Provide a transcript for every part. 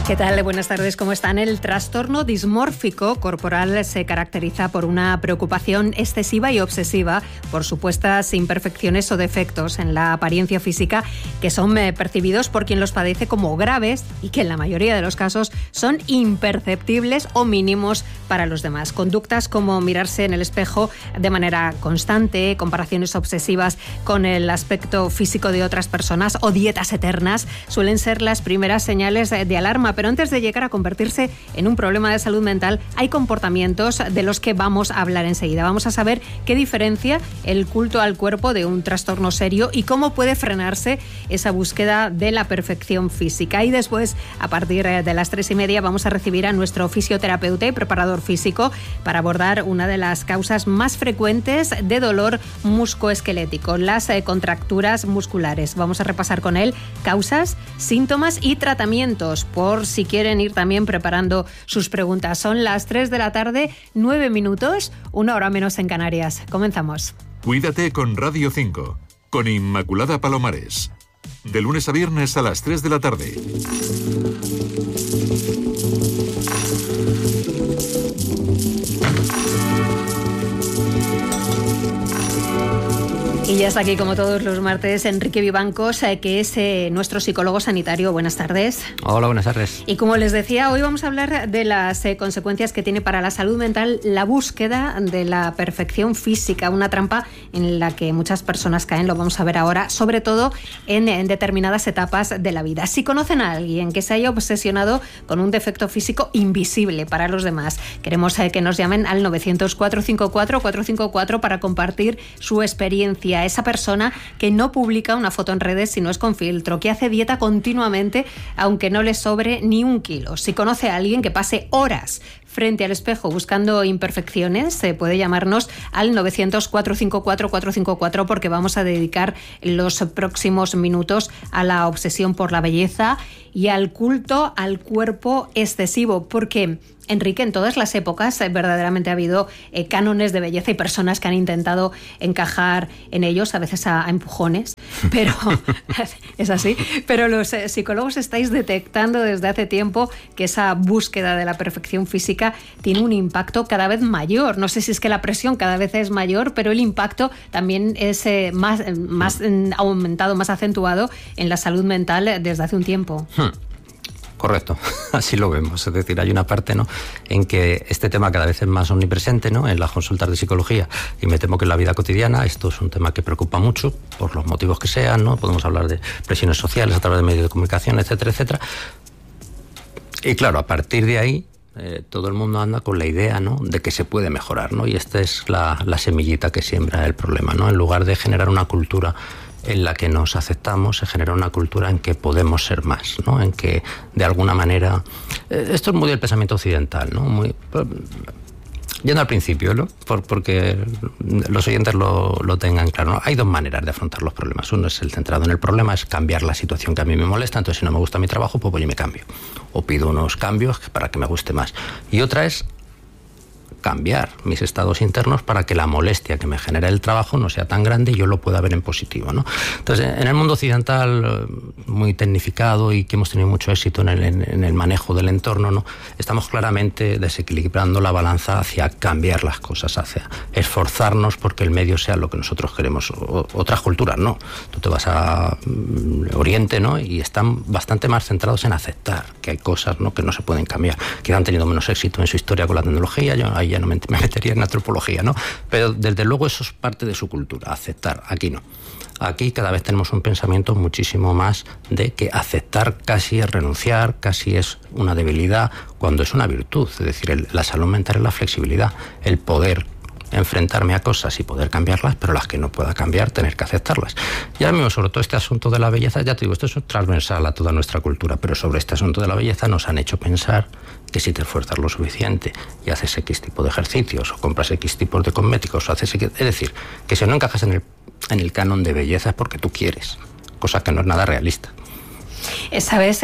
¿Qué tal? Buenas tardes, ¿cómo están? El trastorno dismórfico corporal se caracteriza por una preocupación excesiva y obsesiva por supuestas imperfecciones o defectos en la apariencia física que son percibidos por quien los padece como graves y que en la mayoría de los casos son imperceptibles o mínimos para los demás. Conductas como mirarse en el espejo de manera constante, comparaciones obsesivas con el aspecto físico de otras personas o dietas eternas suelen ser las primeras señales de alarma. Pero antes de llegar a convertirse en un problema de salud mental, hay comportamientos de los que vamos a hablar enseguida. Vamos a saber qué diferencia el culto al cuerpo de un trastorno serio y cómo puede frenarse esa búsqueda de la perfección física. Y después, a partir de las 3:30, vamos a recibir a nuestro fisioterapeuta y preparador físico para abordar una de las causas más frecuentes de dolor musculoesquelético, las contracturas musculares. Vamos a repasar con él causas, síntomas y tratamientos, por si quieren ir también preparando sus preguntas. Son las 3 de la tarde, 9 minutos, 1 hora menos en Canarias. Comenzamos. Cuídate con Radio 5, con Inmaculada Palomares. De lunes a viernes a las 3 de la tarde. Y ya está aquí, como todos los martes, Enrique Vivancos, que es nuestro psicólogo sanitario. Buenas tardes. Hola, buenas tardes. Y como les decía, hoy vamos a hablar de las consecuencias que tiene para la salud mental la búsqueda de la perfección física, una trampa en la que muchas personas caen, lo vamos a ver ahora, sobre todo en determinadas etapas de la vida. Si conocen a alguien que se haya obsesionado con un defecto físico invisible para los demás, queremos que nos llamen al 900-454-454 para compartir su experiencia. Esa persona que no publica una foto en redes si no es con filtro, que hace dieta continuamente aunque no le sobre ni un kilo. Si conoce a alguien que pase horas frente al espejo buscando imperfecciones, se puede llamarnos al 900-454-454 porque vamos a dedicar los próximos minutos a la obsesión por la belleza y al culto al cuerpo excesivo, porque Enrique, en todas las épocas verdaderamente ha habido cánones de belleza y personas que han intentado encajar en ellos, a veces a empujones, pero es así. Pero los psicólogos estáis detectando desde hace tiempo que esa búsqueda de la perfección física tiene un impacto cada vez mayor. No sé si es que la presión cada vez es mayor, pero el impacto también es más aumentado, más acentuado en la salud mental desde hace un tiempo. Correcto, así lo vemos. Es decir, hay una parte, ¿no?, en que este tema cada vez es más omnipresente, ¿no?, en las consultas de psicología, y me temo que en la vida cotidiana esto es un tema que preocupa mucho, por los motivos que sean, ¿no? Podemos hablar de presiones sociales a través de medios de comunicación, etcétera, etcétera. Y claro, a partir de ahí, todo el mundo anda con la idea, ¿no?, de que se puede mejorar, ¿no? Y esta es la semillita que siembra el problema, ¿no? En lugar de generar una cultura en la que nos aceptamos, se genera una cultura en que podemos ser más, ¿no? En que, de alguna manera... esto es muy del pensamiento occidental, ¿no? Muy, yendo al principio, ¿no? Porque los oyentes lo tengan claro, ¿no? Hay dos maneras de afrontar los problemas. Uno es el centrado en el problema, es cambiar la situación que a mí me molesta, entonces si no me gusta mi trabajo, pues voy y me cambio. O pido unos cambios para que me guste más. Y otra es cambiar mis estados internos para que la molestia que me genera el trabajo no sea tan grande y yo lo pueda ver en positivo, ¿no? Entonces, en el mundo occidental, muy tecnificado y que hemos tenido mucho éxito en el manejo del entorno, ¿no?, estamos claramente desequilibrando la balanza hacia cambiar las cosas, hacia esforzarnos porque el medio sea lo que nosotros queremos. Otras culturas no. Tú te vas a Oriente, ¿no?, y están bastante más centrados en aceptar que hay cosas, ¿no?, que no se pueden cambiar, que han tenido menos éxito en su historia con la tecnología. Yo ahí ya no me metería en antropología, ¿no? Pero desde luego eso es parte de su cultura, aceptar. Aquí no. Aquí cada vez tenemos un pensamiento muchísimo más de que aceptar casi es renunciar, casi es una debilidad, cuando es una virtud. Es decir, la salud mental es la flexibilidad, el poder enfrentarme a cosas y poder cambiarlas, pero las que no pueda cambiar, tener que aceptarlas. Y ahora mismo, sobre todo este asunto de la belleza, ya te digo, esto es transversal a toda nuestra cultura, pero sobre este asunto de la belleza nos han hecho pensar que si te esfuerzas lo suficiente y haces X tipo de ejercicios, o compras X tipos de cosméticos, o haces X, es decir, que si no encajas en el canon de belleza es porque tú quieres, cosa que no es nada realista. Sabes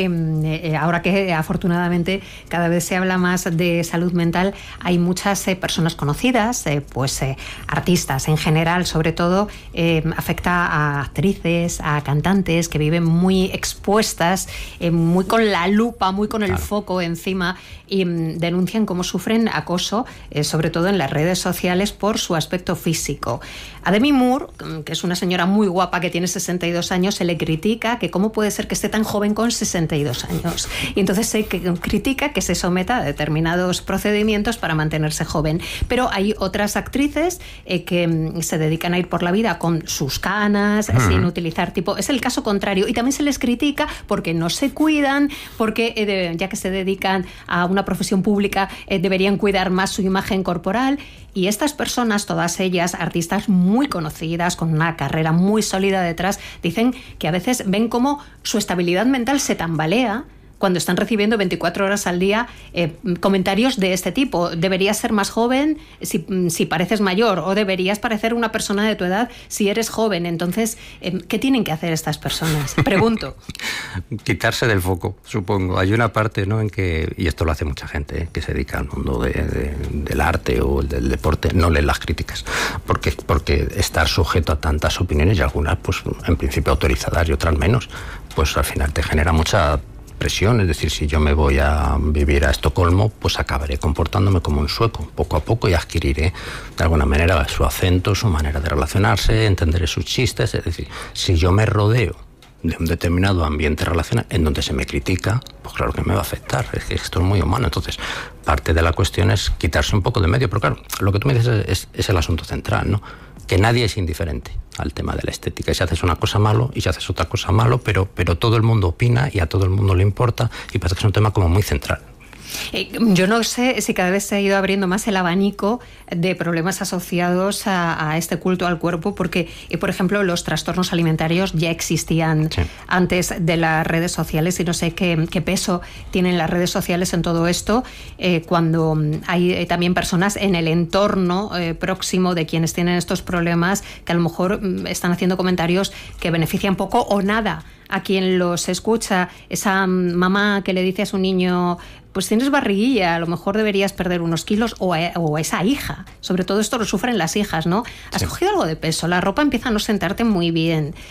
que ahora que afortunadamente cada vez se habla más de salud mental, hay muchas personas conocidas, artistas en general, sobre todo afecta a actrices, a cantantes que viven muy expuestas, muy con la lupa, muy con el foco encima, y denuncian cómo sufren acoso, sobre todo en las redes sociales, por su aspecto físico. A Demi Moore, que es una señora muy guapa que tiene 62 años, se le critica que cómo puede ser que esté tan joven con 62 años. Y entonces se critica que se someta a determinados procedimientos para mantenerse joven. Pero hay otras actrices que se dedican a ir por la vida con sus canas, sin utilizar tipo... Es el caso contrario. Y también se les critica porque no se cuidan, porque ya que se dedican a una profesión pública, deberían cuidar más su imagen corporal. Y estas personas, todas ellas artistas muy conocidas, con una carrera muy sólida detrás, dicen que a veces ven cómo su estabilidad mental se tambalea cuando están recibiendo 24 horas al día comentarios de este tipo. Deberías ser más joven si pareces mayor, o deberías parecer una persona de tu edad si eres joven. Entonces, ¿qué tienen que hacer estas personas? Pregunto. Quitarse del foco, supongo. Hay una parte, ¿no?, en que, y esto lo hace mucha gente, que se dedica al mundo del arte o del deporte, no leen las críticas, porque estar sujeto a tantas opiniones, y algunas pues en principio autorizadas y otras menos, pues al final te genera mucha presión. Es decir, si yo me voy a vivir a Estocolmo, pues acabaré comportándome como un sueco, poco a poco, y adquiriré de alguna manera su acento, su manera de relacionarse, entenderé sus chistes. Es decir, si yo me rodeo de un determinado ambiente relacional en donde se me critica, pues claro que me va a afectar. Es que esto es muy humano. Entonces, parte de la cuestión es quitarse un poco de medio. Pero claro, lo que tú me dices es el asunto central, ¿no? Que nadie es indiferente al tema de la estética. Y si haces una cosa malo y si haces otra cosa malo, pero todo el mundo opina y a todo el mundo le importa, y parece que es un tema como muy central. Yo no sé si cada vez se ha ido abriendo más el abanico de problemas asociados a este culto al cuerpo, porque, por ejemplo, los trastornos alimentarios ya existían antes de las redes sociales, y no sé qué peso tienen las redes sociales en todo esto, cuando hay también personas en el entorno próximo de quienes tienen estos problemas que a lo mejor están haciendo comentarios que benefician poco o nada a quien los escucha. Esa mamá que le dice a su niño, pues tienes barriguilla, a lo mejor deberías perder unos kilos, o a esa hija. Sobre todo esto lo sufren las hijas, ¿no? Has cogido algo de peso, la ropa empieza a no sentarte muy bien,